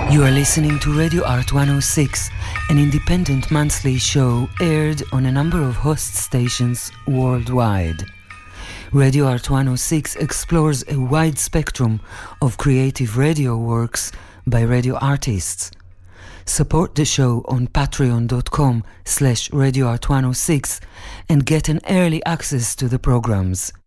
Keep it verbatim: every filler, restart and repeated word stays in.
You are listening to Radio Art one oh six, an independent monthly show aired on a number of host stations worldwide. Radio Art one oh six explores a wide spectrum of creative radio works by radio artists. Support the show on patreon.com slash radioart106 and get an early access to the programs.